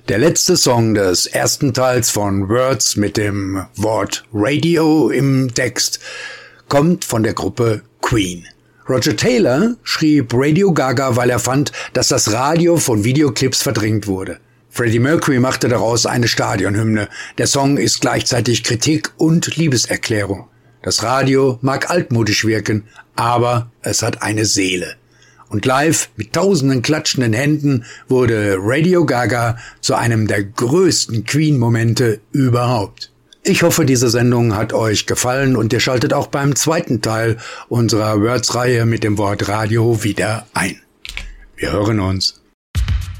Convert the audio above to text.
Der letzte Song des ersten Teils von Words mit dem Wort Radio im Text kommt von der Gruppe Queen. Roger Taylor schrieb Radio Gaga, weil er fand, dass das Radio von Videoclips verdrängt wurde. Freddie Mercury machte daraus eine Stadionhymne. Der Song ist gleichzeitig Kritik und Liebeserklärung. Das Radio mag altmodisch wirken, aber es hat eine Seele. Und live mit tausenden klatschenden Händen wurde Radio Gaga zu einem der größten Queen-Momente überhaupt. Ich hoffe, diese Sendung hat euch gefallen und ihr schaltet auch beim zweiten Teil unserer Words-Reihe mit dem Wort Radio wieder ein. Wir hören uns.